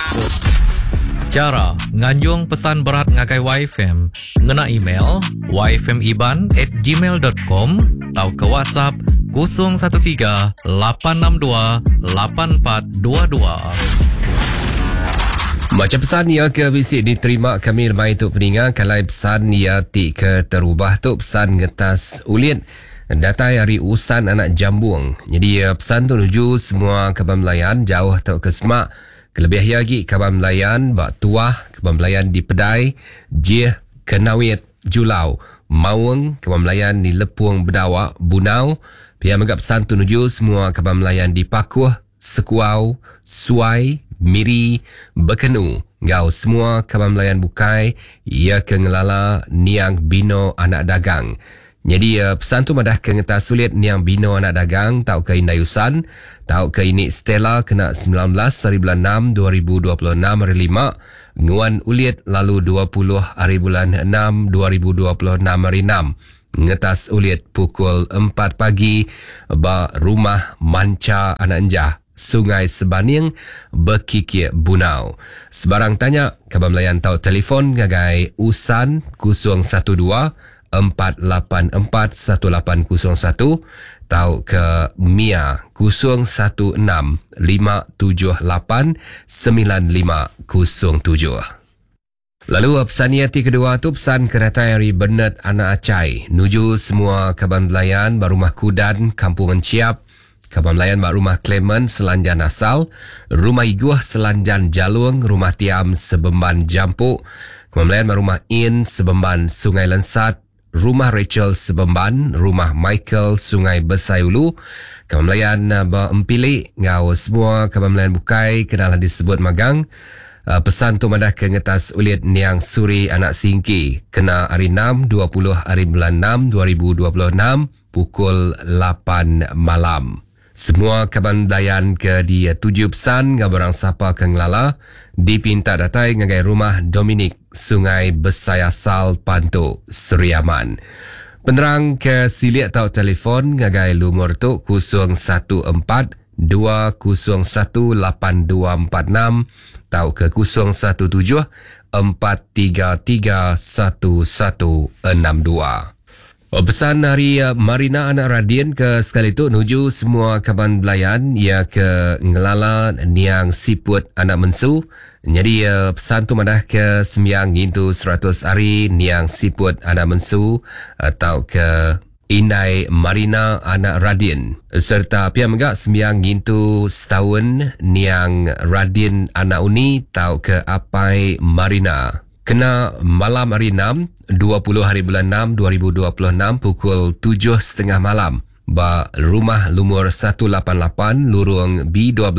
Cara nganjung pesan berat ngagai YFM ngena email yfmiban@gmail.com atau ke WhatsApp 013 862 8422. Macam pesan ia ke bisik diterima kami lemai tu peningat kalau pesan ia ti ke terubah tu pesan ngetas ulit datai hari usan anak jambung. Jadi pesan tu nuju semua kabar melayan jauh atau ke semak. Kelebih lagi kabar melayan bak tuah kabar melayan di Pedai, Jih, Kenawit, Julau, Mawang, kabar melayan di Lepuang Bedawak, Bunau. Pihak megap pesan tu nuju semua kabar melayan di Pakuh, Sekuau, Suai, Miri, Bekenu. Ngau semua kabar melayan bukai ia ke ngelala niang bino anak dagang. Jadi pesan tu madah ke ngetas sulit niang bino anak dagang tau ke indayusan, tau ke ini Stella kena 19 hari bulan 6 2026 hari 5, nguan ulit lalu 20 hari bulan 6 2026 hari 6. Ngetas ulit pukul 4 pagi ba rumah Manca anak enjah. Sungai Sebaning, Bekikik, Bunau. Sebarang tanya, kabar melayan tau telefon ngagai Usan 012 484 1801 tau ke Mia 016 578 9507. Lalu pesan yati kedua tu pesan kereta dari Bernard anak Acai nuju semua kabar melayan Barumah Kudan Kampung Enciap, kabar melayan bak Rumah Clement Selanjan Asal, Rumah Iguah Selanjan Jalung, Rumah Tiam Sebemban Jampuk, kabar melayan bak Rumah In Sebemban Sungai Lensat, Rumah Rachel Sebemban, Rumah Michael Sungai Besayulu, kabar melayan bak Empili ngau semua kabar melayan bukai kenalah disebut magang. Pesan tu madah ke ngetas ulit niang Suri anak Singki kena hari 6 20 hari bulan 6 2026 pukul 8 malam. Semua kaban belayan ke di 7 pesan ngabarang siapa ke ngelala dipinta datai ngagai Rumah Dominik Sungai Besayasal Pantuk Seriaman. Penerang ke silik atau telefon ngagai lumur tu 014 2018246 atau ke 017 433 1162. Pesan hari Marina anak Radin ke sekali tu nuju semua kaban belayan ia ke ngelala niang siput anak mensu. Jadi pesan tu madah ke sembiang itu 100 hari niang siput anak mensu atau ke Indai Marina anak Radin serta pihak megak sembiang itu setahun niang Radin anak uni tau ke Apai Marina. Kena malam hari 6 20 hari bulan 6 2026 pukul 7.30 malam ba Rumah Lumur 188 Lurung B12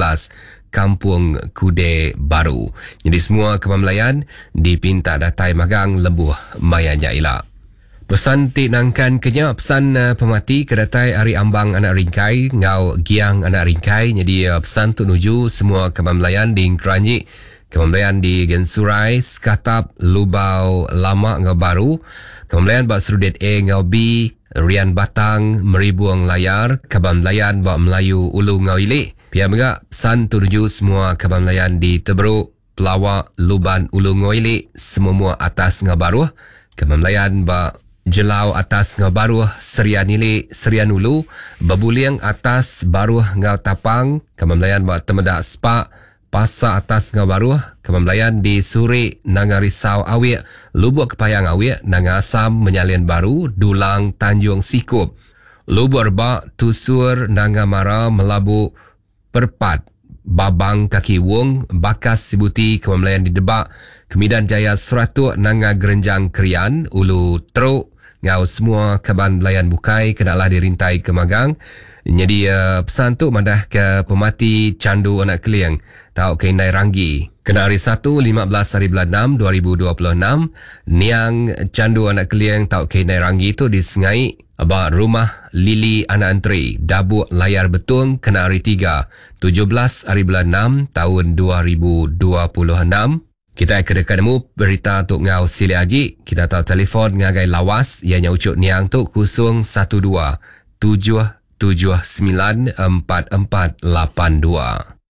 Kampung Kude Baru. Jadi semua kepamelayan dipinta datai magang lebuh mayanya ilak. Pesan tik nangkan kenya pesan pemati kedatai Ari Ambang anak Ringkai ngau Giang anak Ringkai. Jadi pesan tu nuju semua kepamelayan di Keranji, kepamelayan di Gensurai, Skatap, Lubau, Lama ngau Baru, kepamelayan bak Serudit A ngau B, Rian Batang, Meribuang Layar, kepamelayan bak Melayu Ulu ngau Ilik. Pihak megak pesan tu nuju semua kepamelayan di Teberuk, Pelawak, Luban, Ulu ngau Ilik, semua atas ngau Baru, kepamelayan bak Jelau atas ngau Baruh, Serian Ilik, Serian Ulu, Babuliang atas Baruh ngau Tapang, kepamelayan bak Temedak Sepak, Pasar atas ngau Baruh, kepamelayan di Suri, Nanga Risau Awik, Lubuk Kepayang Awik, Nanga Asam, Menyalin Baru, Dulang, Tanjung Sikup, Lubuk Rebak, Tusur, Nanga Mara, Melabu, Perpat, Babang Kaki Wong, Bakas Sibuti, kepamelayan di Debak, Kemidan Jaya Seratuk, Nanga Gerenjang Krian, Ulu Teruk, ngau semua kaban belayan bukai kenalah dirintai ke magang. Jadi pesan tu madah ke pemati Candu anak Keliang tau ke Indai Ranggi kena hari 1 15 hari bulan 6 2026 niang Candu anak Keliang tau ke Indai Ranggi tu disengai abang Rumah Lili anak Antri Dabuk Layar Betung kena hari 3 17 hari bulan 6 tahun 2026. Kita kedekademu berita untuk ngau sili lagi. Kita tahu telefon ngagai lawas ianya ucuk niang tu 012 779 4482.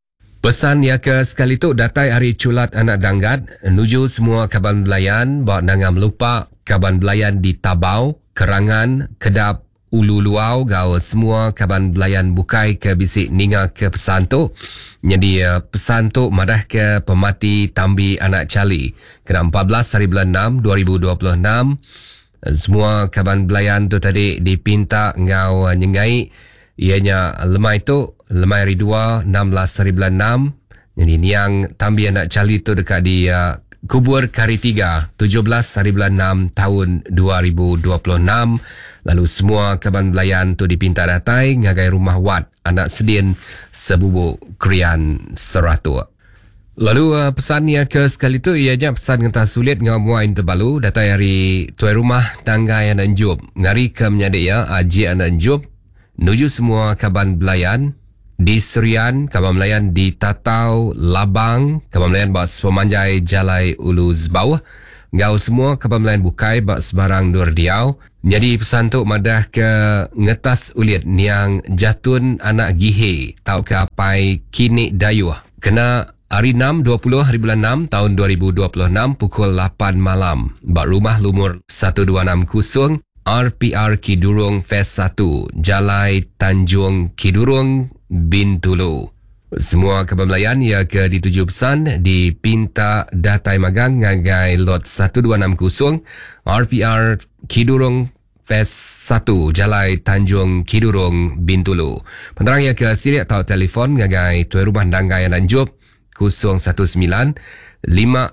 Pesan ya ke sekali tu datai hari culat anak danggat nuju semua kaban belayan bawa nangam lupa kaban belayan di Tabau, Kerangan, Kedap, Ulu Luau gau semua kaban belayan bukai ke bisik ninga ke pesan tu. Jadi pesan tu madah ke pemati Tambi anak Cali kena 14 hari bulan 6 2026. Semua kaban belayan tu tadi dipinta ngau nyengai ianya lemai tu lemai hari 2 16 hari bulan 6. Jadi niang Tambi anak Cali tu dekat di Kubur Kari 3 17 hari bulan 6 tahun 2026. Lalu semua kaban belayan tu dipinta datai ngagai rumah Wat anak Sedin Sebubuk Krian Seratu. Lalu pesan yang ke sekali tu ianya pesan ngentah sulit ngamuain terbalu datai hari tuai rumah tanggai anak Njub ngari ke menyadik ya aji anak Njub nuju semua kaban belayan di Serian, kaban belayan di Tatau, Labang, kaban belayan bak sepemanjai Jalai Ulu Zbau. Ngau semua kaban belayan bukai bak sebarang Nur Diau. Jadi pesan tu madah ke ngetas ulit niang jatun anak Gihe tau ke apai kini dayuh. Kena hari 6 20 hari bulan 6 tahun 2026 pukul 8 malam. Bak rumah lumur 126 RPR Kidurung Phase 1 Jalai Tanjung Kidurung Bintulu. Semua kaban belayan ia ke dituju pesan dipinta datai magang ngagai lot 1260 RPR Kidurung Phase 1 Jalai Tanjung Kidurung Bintulu. Penterang ia ke sirik atau telefon ngagai tuai rumah danggai Nanjub 019 508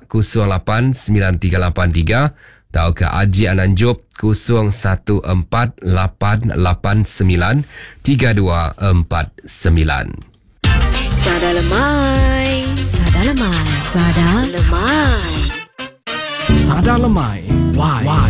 9383 atau ke Haji Ananjub 014889 3249. Sada lemai. Sada lemai. Sada lemai. Sada lemai. Why?